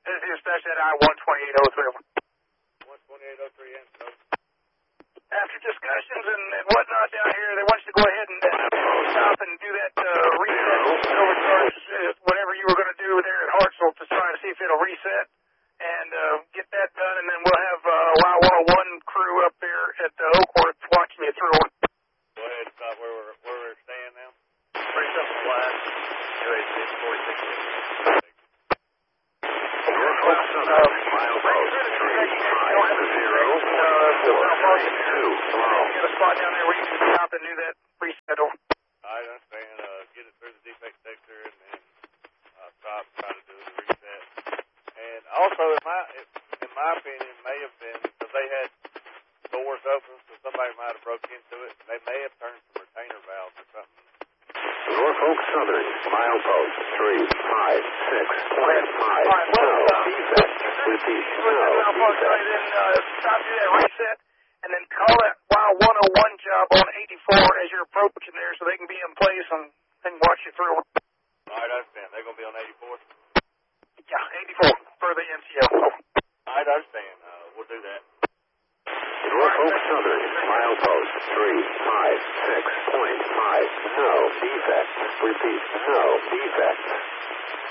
This is dispatch at I-12803. 12803 and so. After discussions and whatnot down here, they want you to go ahead and stop and do that reset overcharge, whatever you were going to do there at Hartsville to try to see if it'll reset and get that done, and then we'll have Y101 crew up there at Oakworth watching you through. Go ahead and stop where we're staying now. 37 flat, UAC 46. Norfolk Southern, milepost 350, 432. Get a spot down there where you can stop and do that reset. I understand. Get it through the defect sector and then stop, try to do the reset. And also, in my opinion, may have been because they had doors open, so somebody might have broke into it. They may have turned some retainer valves or something. Norfolk Southern, milepost 356.5. No defect. Repeat. No defect. Then stop, do that reset, and then call that Y101 job on 84 as you're approaching there so they can be in place and watch you through. All right, I understand. They're going to be on 84? Yeah, 84 for the MCO. All right, I understand. We'll do that. Norfolk Southern, milepost 356.5. No defect. Repeat. No defect.